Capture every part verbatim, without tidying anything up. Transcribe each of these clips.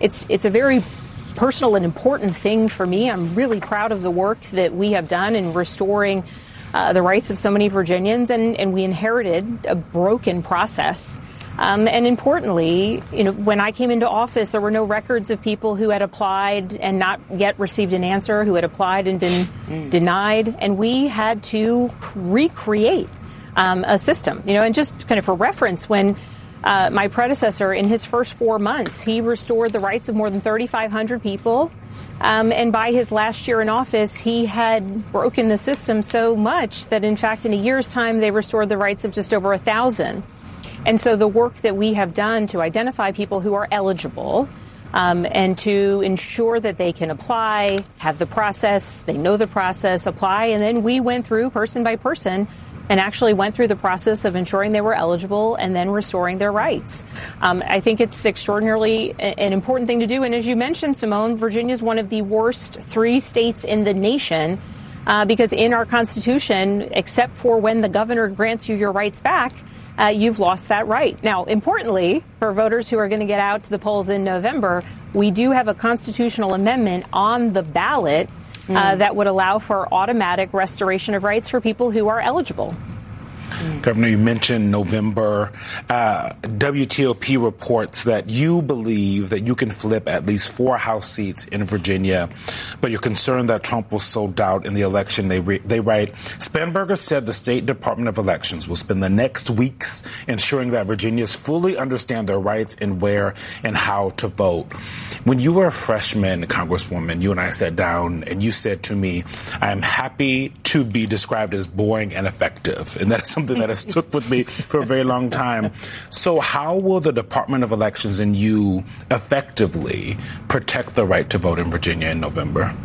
it's it's a very personal and important thing for me. I'm really proud of the work that we have done in restoring uh, the rights of so many Virginians, and, and we inherited a broken process. Um, and importantly, you know, when I came into office, there were no records of people who had applied and not yet received an answer, who had applied and been mm. denied. And we had to recreate um, a system, you know, and just kind of for reference, when Uh, my predecessor, in his first four months, he restored the rights of more than thirty-five hundred people. Um, and by his last year in office, he had broken the system so much that, in fact, in a year's time, they restored the rights of just over a thousand. And so the work that we have done to identify people who are eligible um, and to ensure that they can apply, have the process, they know the process, apply, and then we went through person by person and actually went through the process of ensuring they were eligible and then restoring their rights. Um, I think it's extraordinarily an important thing to do. And as you mentioned, Simone, Virginia is one of the worst three states in the nation uh, because in our Constitution, except for when the governor grants you your rights back, uh, you've lost that right. Now, importantly, for voters who are going to get out to the polls in November, we do have a constitutional amendment on the ballot Mm. Uh, that would allow for automatic restoration of rights for people who are eligible. Governor, you mentioned November. Uh, W T O P reports that you believe that you can flip at least four House seats in Virginia, but you're concerned that Trump will sow doubt in the election. They re- they write, Spanberger said the State Department of Elections will spend the next weeks ensuring that Virginians fully understand their rights and where and how to vote. When you were a freshman, Congresswoman, you and I sat down and you said to me, I am happy to be described as boring and effective. And that's something that has stuck with me for a very long time. So how will the Department of Elections and you effectively protect the right to vote in Virginia in November?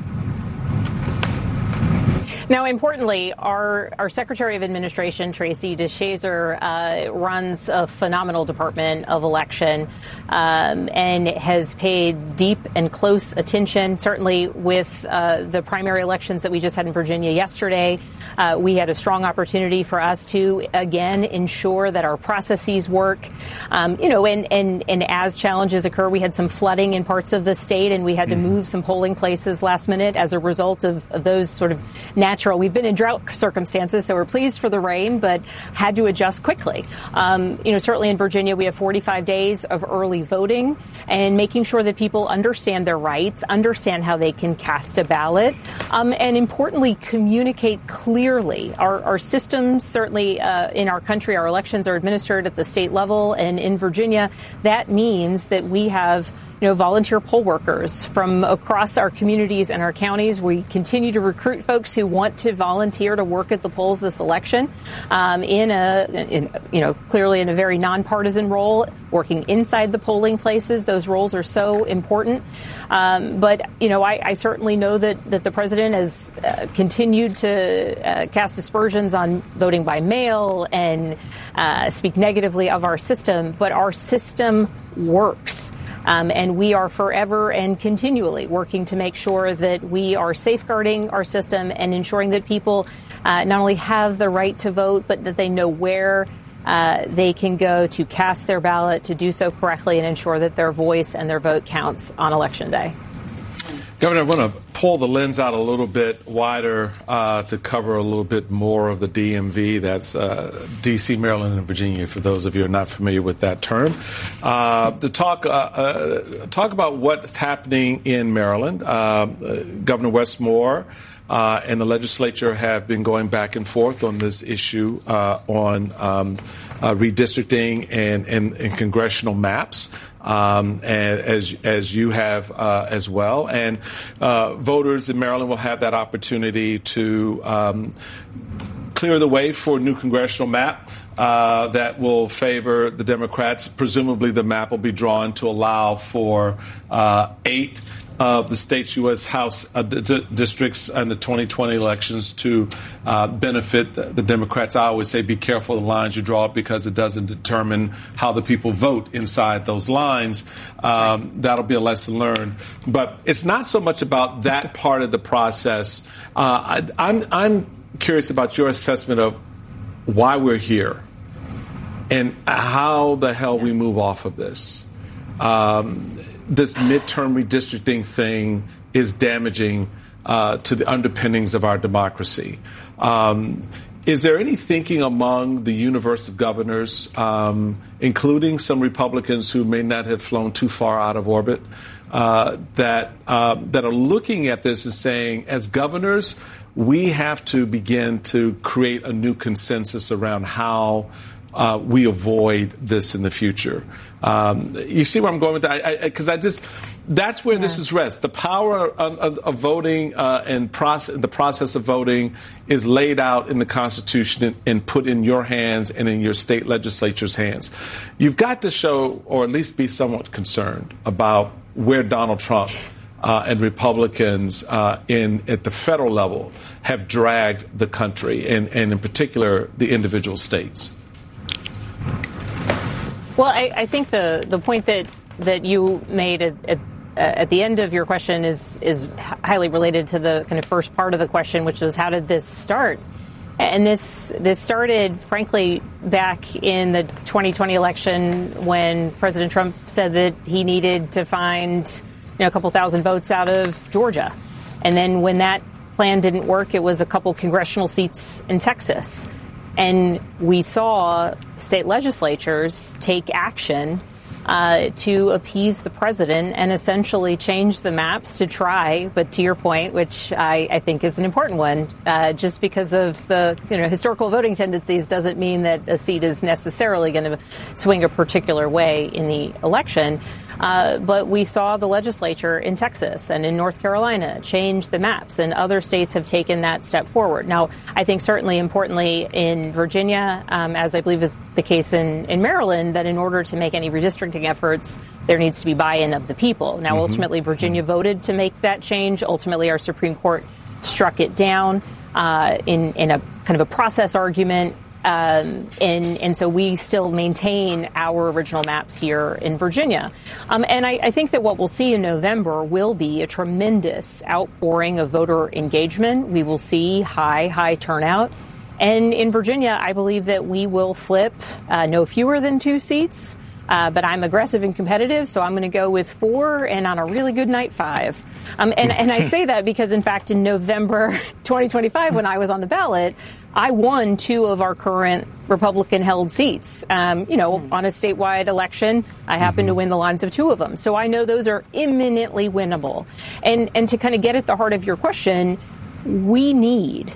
Now, importantly, our, our Secretary of Administration, Tracy DeShazer, uh, runs a phenomenal Department of Election um, and has paid deep and close attention, certainly with uh, the primary elections that we just had in Virginia yesterday. Uh, we had a strong opportunity for us to, again, ensure that our processes work. Um, you know, and, and, and as challenges occur, we had some flooding in parts of the state, and we had to mm-hmm. move some polling places last minute as a result of, of those sort of natural. We've been in drought circumstances, so we're pleased for the rain, but had to adjust quickly. Um, you know, certainly in Virginia, we have forty-five days of early voting and making sure that people understand their rights, understand how they can cast a ballot, um, and importantly, communicate clearly. Our, our systems, certainly uh, in our country, our elections are administered at the state level, and in Virginia, that means that we have you know, volunteer poll workers from across our communities and our counties. We continue to recruit folks who want to volunteer to work at the polls this election um, in a, in, you know, clearly in a very nonpartisan role, working inside the polling places. Those roles are so important. Um, but, you know, I, I certainly know that, that the president has uh, continued to uh, cast aspersions on voting by mail and uh, speak negatively of our system. But our system works. Um, and we are forever and continually working to make sure that we are safeguarding our system and ensuring that people uh, not only have the right to vote, but that they know where uh, they can go to cast their ballot, to do so correctly, and ensure that their voice and their vote counts on Election Day. Governor, I want to pull the lens out a little bit wider uh, to cover a little bit more of the D M V. That's uh, D C, Maryland, and Virginia, for those of you who are not familiar with that term. Uh, to talk uh, uh, talk about what's happening in Maryland. Uh, Governor Westmore uh, and the legislature have been going back and forth on this issue uh, on um, uh, redistricting and, and, and congressional maps. Um, and as as you have uh, as well, and uh, voters in Maryland will have that opportunity to um, clear the way for a new congressional map uh, that will favor the Democrats. Presumably, the map will be drawn to allow for uh, eight of the state's U S House uh, d- districts in the twenty twenty elections to uh, benefit the, the Democrats. I always say be careful of the lines you draw because it doesn't determine how the people vote inside those lines. Um, that'll be a lesson learned. But it's not so much about that part of the process. Uh, I, I'm, I'm curious about your assessment of why we're here and how the hell we move off of this. Um, this midterm redistricting thing is damaging uh, to the underpinnings of our democracy. Um, is there any thinking among the universe of governors, um, including some Republicans who may not have flown too far out of orbit, uh, that uh, that are looking at this and saying, as governors, we have to begin to create a new consensus around how uh, we avoid this in the future? Um, you see where I'm going with that? Because I, I, I just, that's where yeah. this is rests. The power of, of, of voting uh, and process, the process of voting is laid out in the Constitution and, and put in your hands and in your state legislature's hands. You've got to show, or at least be somewhat concerned about where Donald Trump uh, and Republicans uh, in at the federal level have dragged the country, and, and in particular the individual states. Well, I, I think the, the point that, that you made at, at, at the end of your question is is highly related to the kind of first part of the question, which was how did this start? And this this started, frankly, back in the twenty twenty election when President Trump said that he needed to find you know, a couple thousand votes out of Georgia. And then when that plan didn't work, it was a couple congressional seats in Texas. And we saw state legislatures take action uh, to appease the president and essentially change the maps to try. But to your point, which I, I think is an important one, uh, just because of the you know historical voting tendencies doesn't mean that a seat is necessarily going to swing a particular way in the election. Uh, but we saw the legislature in Texas and in North Carolina change the maps, and other states have taken that step forward. Now, I think certainly importantly in Virginia, um, as I believe is the case in, in Maryland, that in order to make any redistricting efforts, there needs to be buy-in of the people. Now, mm-hmm. ultimately, Virginia voted to make that change. Ultimately, our Supreme Court struck it down uh, in, in a kind of a process argument. Um, and, and so we still maintain our original maps here in Virginia. Um, and I, I think that what we'll see in November will be a tremendous outpouring of voter engagement. We will see high, high turnout. And in Virginia, I believe that we will flip uh, no fewer than two seats. Uh, but I'm aggressive and competitive, so I'm going to go with four, and on a really good night, five. Um, and, and I say that because, in fact, in November twenty twenty-five, when I was on the ballot, I won two of our current Republican-held seats. Um, you know, on a statewide election, I happened mm-hmm. to win the lines of two of them. So I know those are imminently winnable. And, and to kind of get at the heart of your question, we need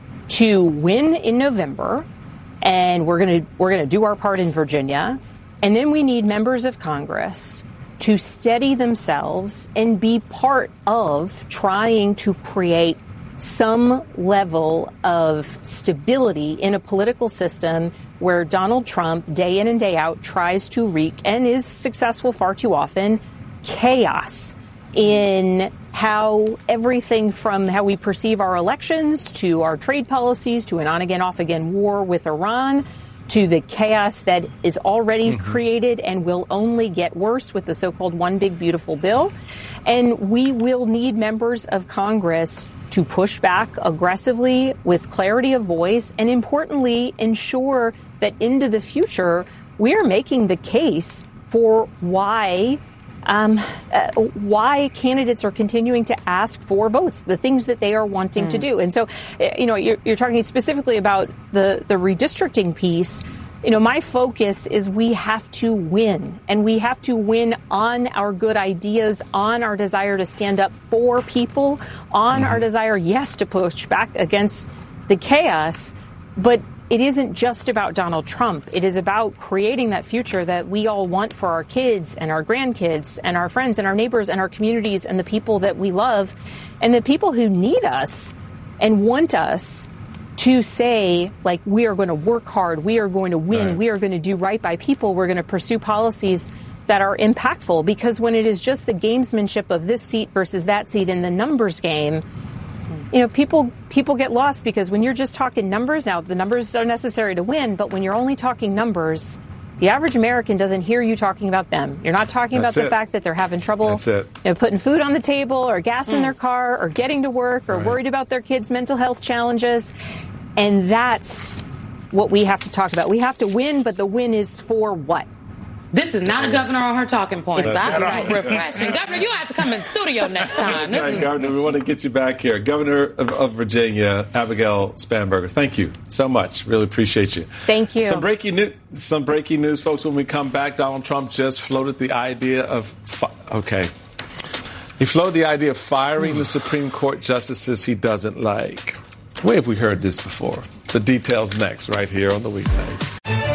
to win in November, and we're going to we're going to do our part in Virginia. And then we need members of Congress to steady themselves and be part of trying to create some level of stability in a political system where Donald Trump, day in and day out, tries to wreak, and is successful far too often, chaos in how everything from how we perceive our elections to our trade policies to an on-again, off-again war with Iran, to the chaos that is already mm-hmm. created and will only get worse with the so-called One Big Beautiful Bill. And we will need members of Congress to push back aggressively with clarity of voice and, importantly, ensure that into the future we are making the case for why Um, uh, why candidates are continuing to ask for votes, the things that they are wanting mm. to do. And so, you know, you're, you're talking specifically about the, the redistricting piece. You know, my focus is we have to win, and we have to win on our good ideas, on our desire to stand up for people, on mm. our desire, yes, to push back against the chaos. But it isn't just about Donald Trump. It is about creating that future that we all want for our kids and our grandkids and our friends and our neighbors and our communities and the people that we love and the people who need us and want us to say, like, we are going to work hard, we are going to win, right. we are going to do right by people, we're going to pursue policies that are impactful. Because when it is just the gamesmanship of this seat versus that seat in the numbers game, you know, people people get lost because when you're just talking numbers, now the numbers are necessary to win, but when you're only talking numbers, the average American doesn't hear you talking about them. You're not talking That's about it. the fact that they're having trouble That's it. You know, putting food on the table or gas mm. in their car or getting to work or right. worried about their kids' mental health challenges. And that's what we have to talk about. We have to win, but the win is for what? This is not a governor on her talking points. Exactly. Right. Refreshing. Governor, you have to come in the studio next time. All right, Governor, we want to get you back here. Governor of, of Virginia, Abigail Spanberger, thank you so much. Really appreciate you. Thank you. Some breaking, new, some breaking news, folks. When we come back, Donald Trump just floated the idea of... Fi- okay. He floated the idea of firing the Supreme Court justices he doesn't like. Where have we heard this before? The details next, right here on The Weeknight.